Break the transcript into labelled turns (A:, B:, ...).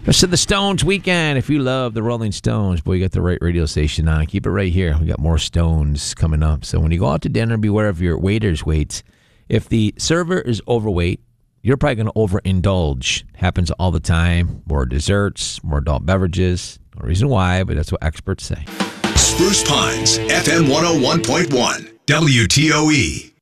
A: Rest of the Stones weekend. If you love the Rolling Stones, boy, you got the right radio station on. Keep it right here. We got more Stones coming up. So when you go out to dinner, beware of your waiter's weights. If the server is overweight, you're probably going to overindulge. Happens all the time. More desserts, more adult beverages. No reason why, but that's what experts say.
B: Spruce Pines, FM 101.1, WTOE.